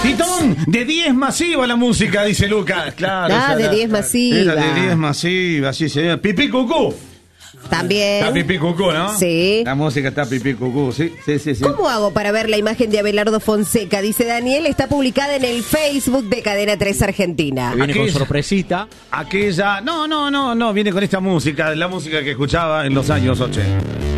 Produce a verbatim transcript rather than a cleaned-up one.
Titón, de diez masiva la música, dice Lucas. Claro. Ah, de diez masiva. Era de diez masiva, sí, señor. Pipí cucú. También. Está pipí cucú, ¿no? Sí. La música está pipí cucú, sí, sí, sí, sí. ¿Cómo hago para ver la imagen de Abelardo Fonseca? Dice Daniel, está publicada en el Facebook de Cadena tres Argentina. Viene Aquella, con sorpresita. Aquella, no, no, no, no, viene con esta música, la música que escuchaba en los años ochenta.